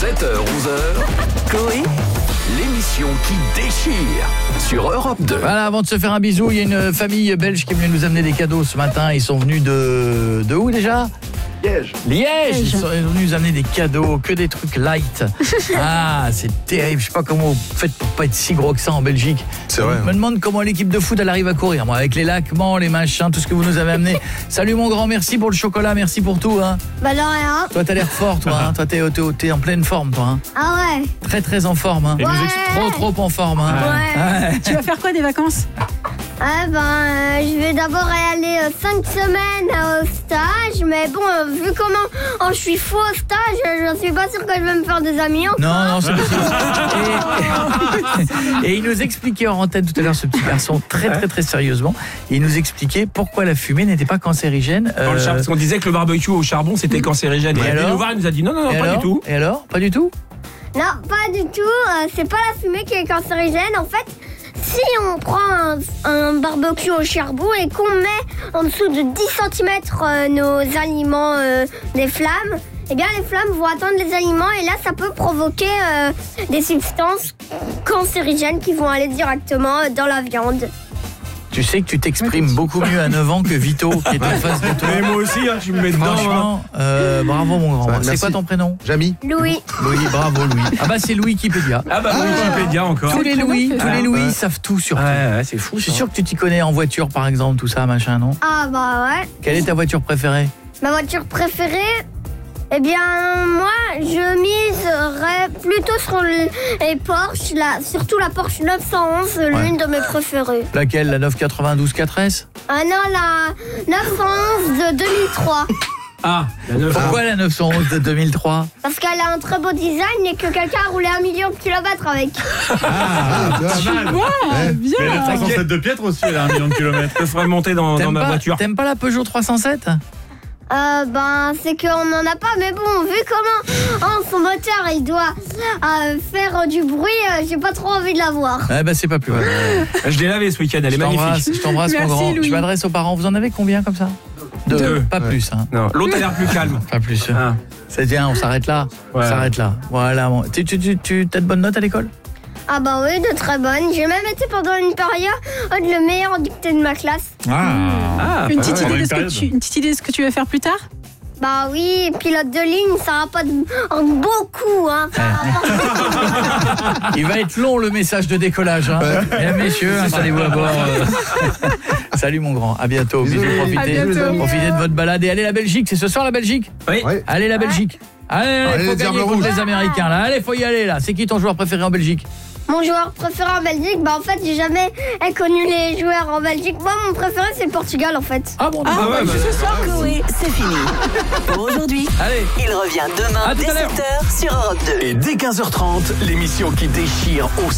7h-11h, Coé, l'émission qui déchire sur Europe 2. Voilà, avant de se faire un bisou, il y a une famille belge qui est venue nous amener des cadeaux ce matin. Ils sont venus de où déjà ? Liège. Ils sont venus nous amener des cadeaux, que des trucs light. Ah, c'est terrible. Je sais pas comment vous faites pour pas être si gros que ça en Belgique. C'est vrai. Je me demande comment l'équipe de foot elle arrive à courir. Moi, avec les laquements, les machins, tout ce que vous nous avez amené. Salut mon grand, merci pour le chocolat, merci pour tout. Hein. Bah non, rien. Toi, t'as l'air fort, toi. Hein. Toi, t'es en pleine forme, toi. Hein. Ah ouais. Très, très en forme. Hein. Ouais. Trop en forme. Hein. Ouais. Tu vas faire quoi des vacances ? Je vais d'abord aller 5 semaines au stage, mais bon, vu comment je suis fou au stage, je suis pas sûre que je vais me faire des amis. Non, c'est possible. Et il nous expliquait en antenne tout à l'heure, ce petit garçon, très sérieusement, il nous expliquait pourquoi la fumée n'était pas cancérigène. Parce qu'on disait que le barbecue au charbon, c'était cancérigène. Et alors il nous a dit non, pas du tout. Et alors ? Pas du tout ? Non, pas du tout. C'est pas la fumée qui est cancérigène. En fait, si on prend un barbecue au charbon et qu'on met en dessous de 10 cm nos aliments des flammes, eh bien les flammes vont atteindre les aliments et là ça peut provoquer des substances cancérigènes qui vont aller directement dans la viande. Tu sais que tu t'exprimes beaucoup mieux à 9 ans que Vito qui est en face de toi. Mais moi aussi, hein, tu me mets dedans. Franchement, bravo mon grand. C'est merci. quoi ton prénom ? Jamy. Louis. Louis, bravo Louis. Ah bah c'est Louis-Kipédia. Ah bah Wikipédia encore. Tous les Louis savent tout sur tout. Ouais, c'est fou. Je suis sûr que tu t'y connais en voiture par exemple, tout ça, machin, non ? Ah bah ouais. Quelle est ta voiture préférée ? Ma voiture préférée, eh bien, moi, je miserais plutôt sur les Porsche, surtout la Porsche 911, l'une de mes préférées. Laquelle ? La 992 4S ? Ah non, la 911 de 2003. Ah, Pourquoi la 911 de 2003 ? Parce qu'elle a un très beau design et que quelqu'un a roulé 1 million de kilomètres avec. Bien. Mais la 307 de Pietre aussi, elle a 1 million de kilomètres. je ferais monter dans ma voiture. T'aimes pas la Peugeot 307 ? C'est qu'on n'en a pas, mais bon, vu comment son moteur il doit faire du bruit, j'ai pas trop envie de la voir. Eh ben c'est pas plus mal. Je l'ai lavé ce week-end, elle est magnifique. Je t'embrasse mon Merci, grand. Louis. Je m'adresse aux parents. Vous en avez combien comme ça ? Deux. Pas plus. Hein. Non, l'autre a l'air plus calme. Pas plus. Ah. C'est bien, on s'arrête là. Ouais. On s'arrête là. Voilà. Bon. Tu as de bonnes notes à l'école ? Ah bah oui, de très bonnes. J'ai même été pendant une période le meilleur dicté de ma classe. Une petite idée de ce que tu veux faire plus tard ? Bah oui, pilote de ligne, ça rapporte beaucoup, hein. Il va être long le message de décollage. Hein. Mesdames, messieurs, installez-vous à bord. Salut mon grand, à bientôt. Bisous, profitez de votre balade. Et allez la Belgique, c'est ce soir la Belgique ? Oui. Allez la Belgique. Allez, faut les gagner Diables contre Rouges. les Américains là. Allez, faut y aller là. C'est qui ton joueur préféré en Belgique ? Mon joueur préféré en Belgique, en fait, j'ai jamais connu les joueurs en Belgique. Moi, mon préféré, c'est le Portugal, en fait. Ah bon, Ce soir, Coé, c'est fini. Pour aujourd'hui, allez. il revient demain À tout dès à l'heure. 7h sur Europe 2. Et dès 15h30, l'émission qui déchire aussi.